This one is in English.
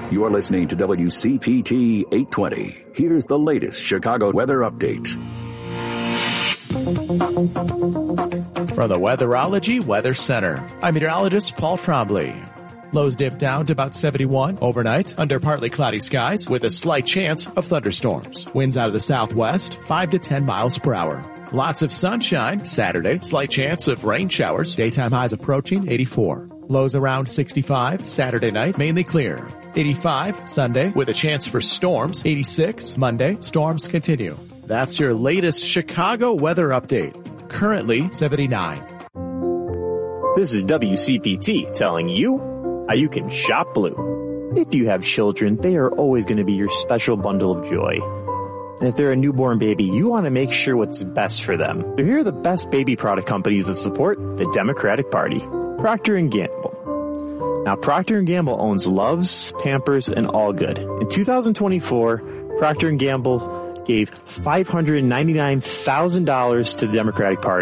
You're listening to WCPT 820. Here's the latest Chicago weather update. From the Weatherology Weather Center, I'm meteorologist Paul Trombley. Lows dip down to about 71 overnight under partly cloudy skies with a slight chance of thunderstorms. Winds out of the southwest, 5 to 10 miles per hour. Lots of sunshine Saturday, slight chance of rain showers. Daytime highs approaching 84. Lows around 65 Saturday night, mainly clear. 85 Sunday with a chance for storms. 86 Monday, storms continue. That's your latest Chicago weather update. Currently 79. This is WCPT telling you how you can shop blue. If you have children, they are always going to be your special bundle of joy. And if they're a newborn baby, you want to make sure what's best for them. So here are the best baby product companies that support the Democratic Party. Procter & Gamble. Now, Procter & Gamble owns Luvs, Pampers, and Allgood. In 2024, Procter & Gamble gave $599,000 to the Democratic Party.